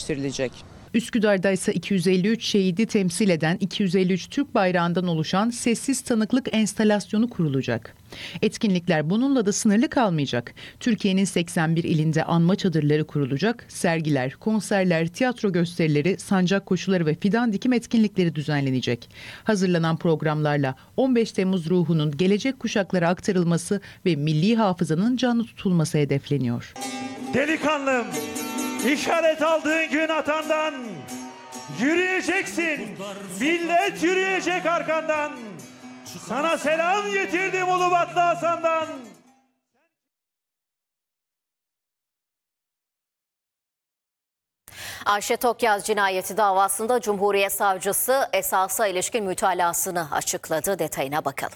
gerçekleştirilecek. Üsküdar'da ise 253 şehidi temsil eden 253 Türk bayrağından oluşan sessiz tanıklık enstalasyonu kurulacak. Etkinlikler bununla da sınırlı kalmayacak. Türkiye'nin 81 ilinde anma çadırları kurulacak, sergiler, konserler, tiyatro gösterileri, sancak koşuları ve fidan dikim etkinlikleri düzenlenecek. Hazırlanan programlarla 15 Temmuz ruhunun gelecek kuşaklara aktarılması ve milli hafızanın canlı tutulması hedefleniyor. Delikanlım, işaret aldığın gün atandan yürüyeceksin. Millet yürüyecek arkandan. Sana selam getirdim Ulubatlı Hasan'dan. Ayşe Tokyaz cinayeti davasında Cumhuriyet Savcısı esasa ilişkin mütalasını açıkladı. Detayına bakalım.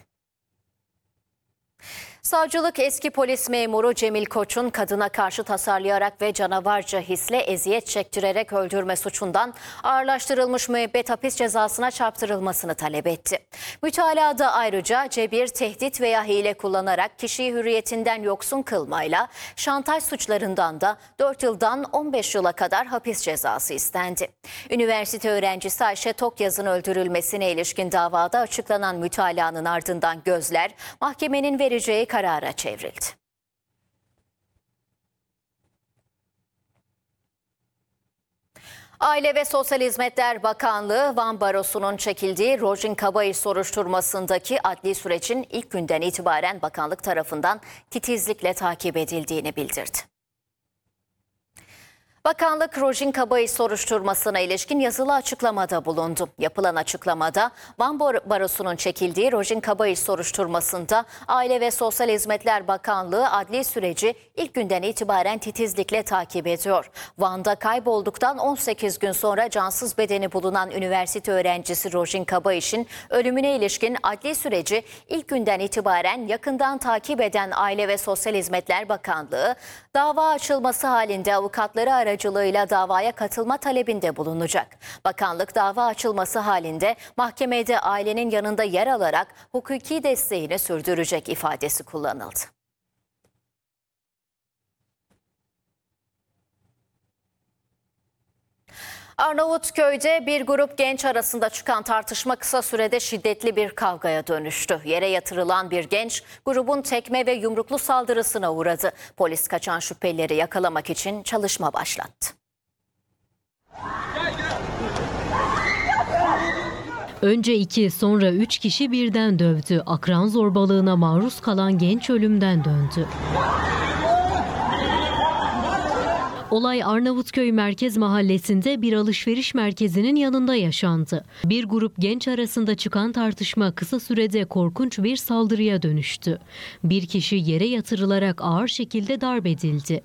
Savcılık eski polis memuru Cemil Koç'un kadına karşı tasarlayarak ve canavarca hisle eziyet çektirerek öldürme suçundan ağırlaştırılmış müebbet hapis cezasına çarptırılmasını talep etti. Mütalada ayrıca cebir, tehdit veya hile kullanarak kişiyi hürriyetinden yoksun kılmayla şantaj suçlarından da 4 yıldan 15 yıla kadar hapis cezası istendi. Üniversite öğrencisi Ayşe Tokyaz'ın öldürülmesine ilişkin davada açıklanan mütalanın ardından gözler mahkemenin vereceği karara çevrildi. Aile ve Sosyal Hizmetler Bakanlığı, Van Barosu'nun çekildiği Rojin Kabayış soruşturmasındaki adli sürecin ilk günden itibaren bakanlık tarafından titizlikle takip edildiğini bildirdi. Bakanlık Rojin Kabayış soruşturmasına ilişkin yazılı açıklamada bulundu. Yapılan açıklamada Van Barosu'nun çekildiği Rojin Kabayış soruşturmasında Aile ve Sosyal Hizmetler Bakanlığı adli süreci ilk günden itibaren titizlikle takip ediyor. Van'da kaybolduktan 18 gün sonra cansız bedeni bulunan üniversite öğrencisi Rojin Kabayış'ın ölümüne ilişkin adli süreci ilk günden itibaren yakından takip eden Aile ve Sosyal Hizmetler Bakanlığı, dava açılması halinde avukatları aracılığıyla davaya katılma talebinde bulunacak. Bakanlık dava açılması halinde mahkemede ailenin yanında yer alarak hukuki desteğini sürdürecek ifadesi kullanıldı. Arnavutköy'de bir grup genç arasında çıkan tartışma kısa sürede şiddetli bir kavgaya dönüştü. Yere yatırılan bir genç grubun tekme ve yumruklu saldırısına uğradı. Polis kaçan şüphelileri yakalamak için çalışma başlattı. Önce 2 sonra 3 kişi birden dövdü. Akran zorbalığına maruz kalan genç ölümden döndü. Olay Arnavutköy Merkez Mahallesi'nde bir alışveriş merkezinin yanında yaşandı. Bir grup genç arasında çıkan tartışma kısa sürede korkunç bir saldırıya dönüştü. Bir kişi yere yatırılarak ağır şekilde darp edildi.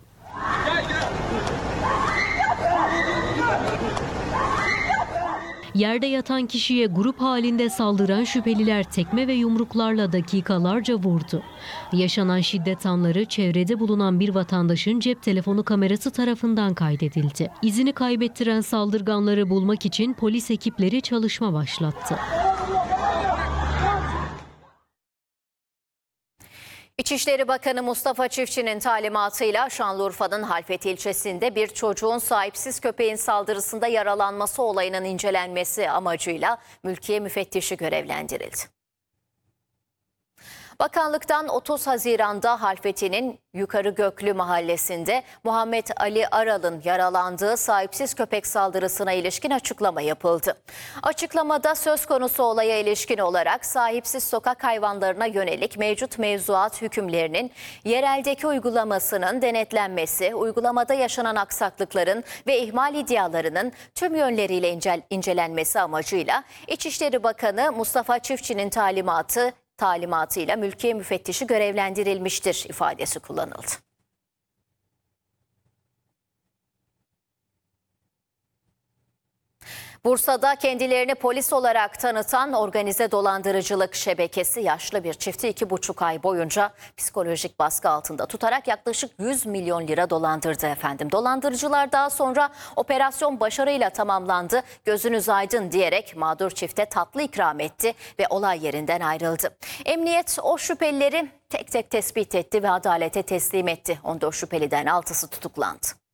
Yerde yatan kişiye grup halinde saldıran şüpheliler tekme ve yumruklarla dakikalarca vurdu. Yaşanan şiddet anları çevrede bulunan bir vatandaşın cep telefonu kamerası tarafından kaydedildi. İzini kaybettiren saldırganları bulmak için polis ekipleri çalışma başlattı. İçişleri Bakanı Mustafa Çiftçi'nin talimatıyla Şanlıurfa'nın Halfeti ilçesinde bir çocuğun sahipsiz köpeğin saldırısında yaralanması olayının incelenmesi amacıyla mülkiye müfettişi görevlendirildi. Bakanlıktan 30 Haziran'da Halfeti'nin Yukarı Göklü mahallesinde Muhammed Ali Aral'ın yaralandığı sahipsiz köpek saldırısına ilişkin açıklama yapıldı. Açıklamada söz konusu olaya ilişkin olarak sahipsiz sokak hayvanlarına yönelik mevcut mevzuat hükümlerinin yereldeki uygulamasının denetlenmesi, uygulamada yaşanan aksaklıkların ve ihmal iddialarının tüm yönleriyle incelenmesi amacıyla İçişleri Bakanı Mustafa Çiftçi'nin talimatıyla mülkiye müfettişi görevlendirilmiştir ifadesi kullanıldı. Bursa'da kendilerini polis olarak tanıtan organize dolandırıcılık şebekesi yaşlı bir çifti 2,5 ay boyunca psikolojik baskı altında tutarak yaklaşık 100 milyon lira dolandırdı efendim. Dolandırıcılar daha sonra operasyon başarıyla tamamlandı, gözünüz aydın diyerek mağdur çifte tatlı ikram etti ve olay yerinden ayrıldı. Emniyet o şüphelileri tek tek tespit etti ve adalete teslim etti. 14 şüpheliden 6'sı tutuklandı.